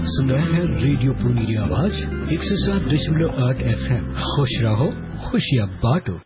सुन रहे हैं रेडियो पुरनी आवाज 107.8 FM। खुश रहो, खुशियाँ बांटो।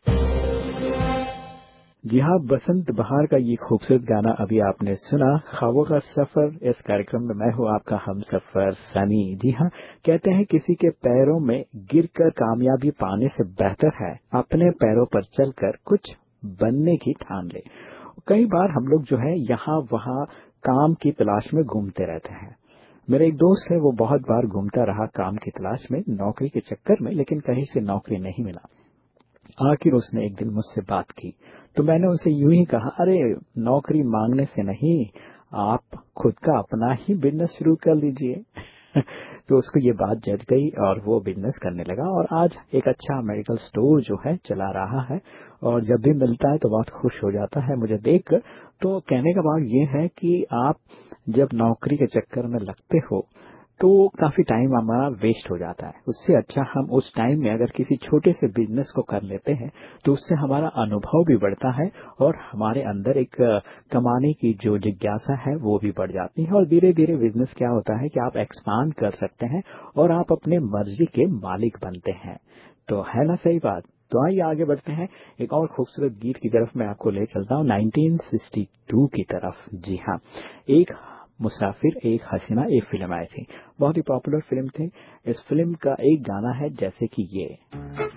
जी हाँ, बसंत बहार का ये खूबसूरत गाना अभी आपने सुना, ख्वाबों का सफर। इस कार्यक्रम में मैं हूँ आपका हम सफर सनी। जी हाँ, कहते हैं किसी के पैरों में गिरकर कामयाबी पाने से बेहतर है अपने पैरों पर चलकर कुछ बनने की ठान ले। कई बार हम लोग जो है यहाँ वहाँ काम की तलाश में घूमते रहते हैं। मेरा एक दोस्त है, वो बहुत बार घूमता रहा काम की तलाश में, नौकरी के चक्कर में, लेकिन कहीं से नौकरी नहीं मिला। आखिर उसने एक दिन मुझसे बात की तो मैंने उसे यूं ही कहा, अरे नौकरी मांगने से नहीं, आप खुद का अपना ही बिजनेस शुरू कर लीजिए। तो उसको ये बात जच गई और वो बिजनेस करने लगा और आज एक अच्छा मेडिकल स्टोर जो है चला रहा है। और जब भी मिलता है तो बहुत खुश हो जाता है मुझे देखकर। तो कहने का भाव ये है कि आप जब नौकरी के चक्कर में लगते हो तो काफी टाइम हमारा वेस्ट हो जाता है। उससे अच्छा हम उस टाइम में अगर किसी छोटे से बिजनेस को कर लेते हैं तो उससे हमारा अनुभव भी बढ़ता है और हमारे अंदर एक कमाने की जो जिज्ञासा है वो भी बढ़ जाती है। और धीरे धीरे बिजनेस क्या होता है कि आप एक्सपांड कर सकते हैं और आप अपने मर्जी के मालिक बनते हैं। तो है ना सही बात? तो आइए आगे बढ़ते हैं, एक और खूबसूरत गीत की तरफ मैं आपको ले चलता हूँ 1962 की तरफ। जी हाँ, एक मुसाफिर एक हसीना एक फिल्म आई थी, बहुत ही पॉपुलर फिल्म थी। इस फिल्म का एक गाना है जैसे कि ये।